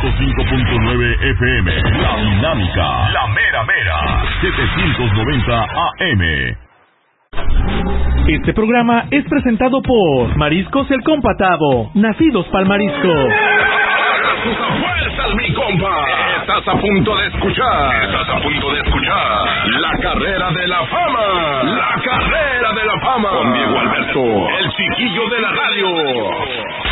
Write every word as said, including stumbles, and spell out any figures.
cinco punto nueve F M. La Dinámica, la mera mera, setecientos noventa A M. Este programa es presentado por Mariscos El Compatado, nacidos pa'l marisco. ¡Fuerzas, mi compa! Estás a punto de escuchar. Estás a punto de escuchar La Carrera de la Fama. La Carrera de la Fama. Con Diego Alberto, el chiquillo de la radio.